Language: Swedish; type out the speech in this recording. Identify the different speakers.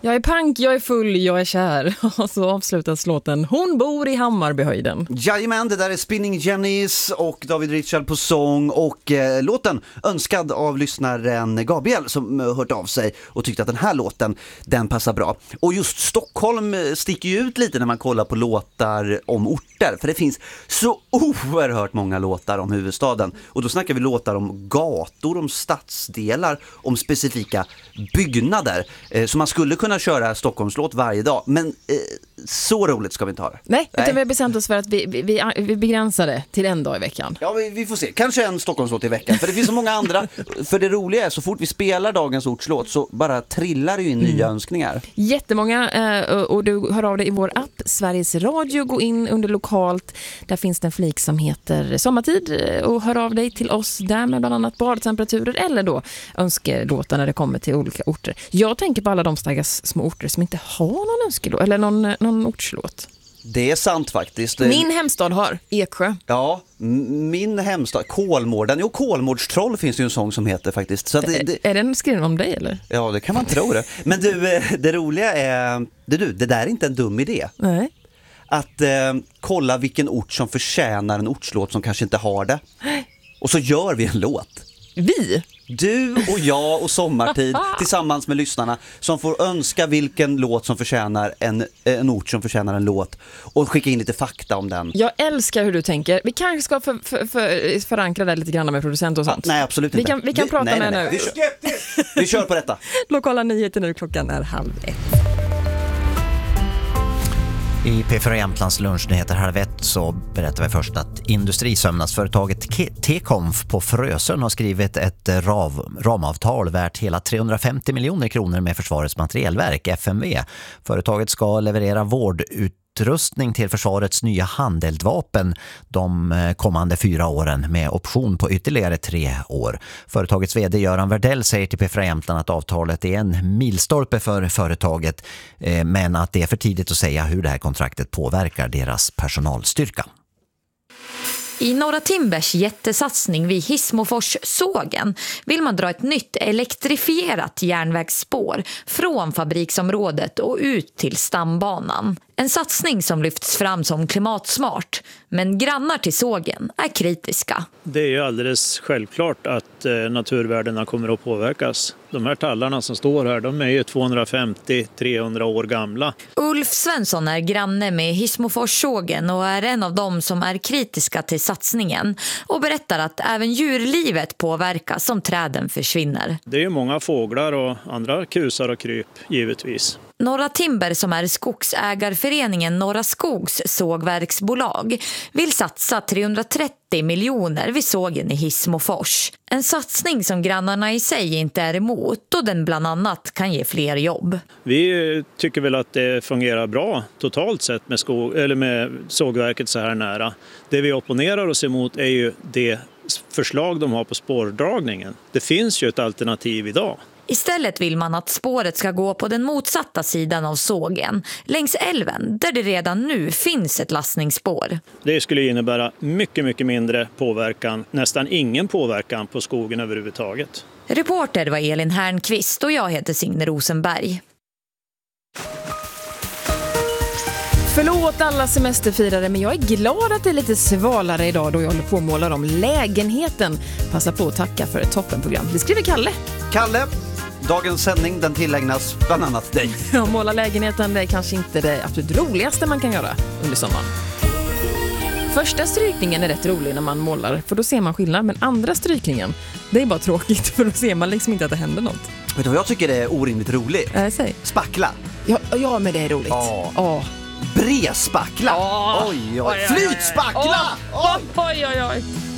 Speaker 1: Jag är pank, jag är full, jag är kär. Och så avslutas låten Hon bor i Hammarbyhöjden.
Speaker 2: Jajamän, det där är Spinning Jennys och David Richard på sång. Och låten önskad av lyssnaren Gabriel som hört av sig och tyckte att den här låten, den passar bra. Och just Stockholm sticker ju ut lite när man kollar på låtar om orter. För det finns så oerhört många låtar om huvudstaden. Och då snackar vi låtar om gator, om stadsdelar, om specifika byggnader. Så man skulle kunna köra Stockholmslåt varje dag. Men så roligt ska vi inte ha det.
Speaker 1: Nej, utan vi har bestämt oss för att vi begränsar det till en dag i veckan.
Speaker 2: Ja, vi får se. Kanske en Stockholmslåt i veckan. För det finns så många andra. För det roliga är, så fort vi spelar dagens ortslåt så bara trillar det ju in nya önskningar.
Speaker 1: Jättemånga, och du hör av dig i vår app Sveriges Radio. Gå in under lokalt. Där finns det en flik som heter Sommartid. Och hör av dig till oss där med bland annat badtemperaturer eller då önskelåtar när det kommer till olika orter. Jag tänker på alla de stackars små orter som inte har någon önskelåt eller någon ortslåt.
Speaker 2: Det är sant faktiskt.
Speaker 1: Min hemstad har Eksjö.
Speaker 2: Ja, min hemstad Kolmården. Jo, Kolmårdstroll finns det ju en sång som heter faktiskt. Så att
Speaker 1: är den skriven om dig eller?
Speaker 2: Ja, det kan man tro det. Men du, det roliga är det där är inte en dum idé.
Speaker 1: Nej.
Speaker 2: Att kolla vilken ort som förtjänar en ortslåt som kanske inte har det. Och så gör vi en låt.
Speaker 1: Vi?
Speaker 2: Du och jag och Sommartid tillsammans med lyssnarna som får önska vilken låt som förtjänar en ort som förtjänar en låt och skicka in lite fakta om den.
Speaker 1: Jag älskar hur du tänker. Vi kanske ska förankra det lite grann med producent och sånt.
Speaker 2: Nej, absolut inte.
Speaker 1: Vi kan prata med nu.
Speaker 2: Vi kör på detta.
Speaker 1: Lokala nyheter nu, klockan är 12:30.
Speaker 3: I P4 Jämtlands lunchnyheter 12:30 så berättar vi först att industrisömnadsföretaget T-Conf på Frösön har skrivit ett ramavtal värt hela 350 miljoner kronor med Försvarets materielverk, FMV. Företaget ska leverera vårdutrustning till försvarets nya handeldvapen de kommande 4 åren med option på ytterligare 3 år. Företagets vd Göran Verdell säger till P4 Jämtland att avtalet är en milstolpe för företaget, men att det är för tidigt att säga hur det här kontraktet påverkar deras personalstyrka.
Speaker 4: I Norra Timbers jättesatsning vid Hissmofors-sågen vill man dra ett nytt elektrifierat järnvägsspår från fabriksområdet och ut till stambanan. En satsning som lyfts fram som klimatsmart, men grannar till sågen är kritiska.
Speaker 5: Det är ju alldeles självklart att naturvärdena kommer att påverkas. De här tallarna som står här, de är ju 250-300 år gamla.
Speaker 4: Ulf Svensson är granne med Hissmofors-sågen och är en av dem som är kritiska till satsningen och berättar att även djurlivet påverkas om träden försvinner.
Speaker 5: Det är ju många fåglar och andra kusar och kryp givetvis.
Speaker 4: Norra Timber, som är skogsägarföreningen Norra Skogs sågverksbolag, vill satsa 330 miljoner vid sågen i Hissmofors. En satsning som grannarna i sig inte är emot och den bland annat kan ge fler jobb.
Speaker 5: Vi tycker väl att det fungerar bra totalt sett med sågverket så här nära. Det vi opponerar oss emot är ju det förslag de har på spårdragningen. Det finns ju ett alternativ idag.
Speaker 4: Istället vill man att spåret ska gå på den motsatta sidan av sågen, längs älven, där det redan nu finns ett lastningsspår.
Speaker 5: Det skulle innebära mycket, mycket mindre påverkan, nästan ingen påverkan på skogen överhuvudtaget.
Speaker 4: Reporter var Elin Härnqvist och jag heter Signe Rosenberg.
Speaker 1: Förlåt alla semesterfirare, men jag är glad att det är lite svalare idag då jag håller på att måla om lägenheten. Passa på att tacka för ett toppenprogram. Det skriver Kalle.
Speaker 2: Kalle, dagens sändning den tillägnas bland annat dig.
Speaker 1: Ja, måla lägenheten, det är kanske inte det absolut roligaste man kan göra under sommaren. Första strykningen är rätt rolig när man målar, för då ser man skillnad. Men andra strykningen, det är bara tråkigt, för då ser man liksom inte att det händer något.
Speaker 2: Vet du vad jag tycker är orimligt roligt?
Speaker 1: Säg.
Speaker 2: Spackla.
Speaker 1: Ja, men det är roligt.
Speaker 2: Ja. Brespackla. Oj. Flytspackla.
Speaker 1: Oj.